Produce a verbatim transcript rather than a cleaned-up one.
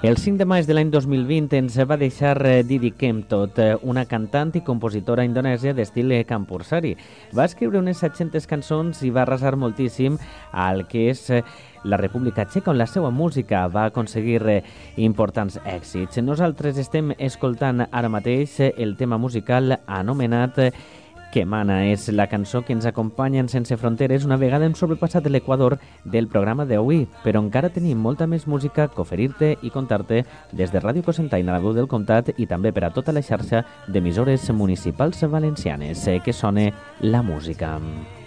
El cinc de maig de l'any dos mil vint ens va deixar Didi Kemptot, una cantant i compositora indonèsia d'estil campursari. Va escriure unes set-centes cançons i va arrasar moltíssim al que és la República Txeca, on la seva música va aconseguir importants èxits. Nosaltres estem escoltant ara mateix el tema musical anomenat Que mana. És la cançó que ens acompanya en Sense Fronteres una vegada hem sobrepassat l'equador del programa d'avui, però encara tenim molta més música que oferir-te i contar-te des de Ràdio Cocentaina, la veu del comtat, i també per a tota la xarxa d'emissores municipals valencianes. Que sone la música.